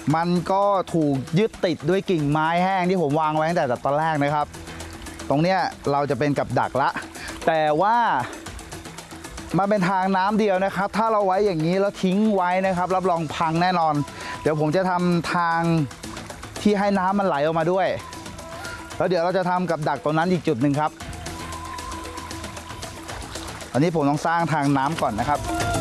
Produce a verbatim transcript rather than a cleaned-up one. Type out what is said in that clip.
มันก็ถูกยึดติดด้วยกิ่งไม้แห้งที่ผมวางไว้ตั้งแต่ตอนแรกนะครับตรงเนี้ยเราจะเป็นกับดักละแต่ว่ามันเป็นทางน้ำเดียวนะครับถ้าเราไว้อย่างนี้แล้วทิ้งไว้นะครับรับรองพังแน่นอนเดี๋ยวผมจะทำทางที่ให้น้ำมันไหลออกมาด้วยแล้วเดี๋ยวเราจะทำกับดักตรงนั้นอีกจุดหนึ่งครับอันนี้ผมต้องสร้างทางน้ำก่อนนะครับ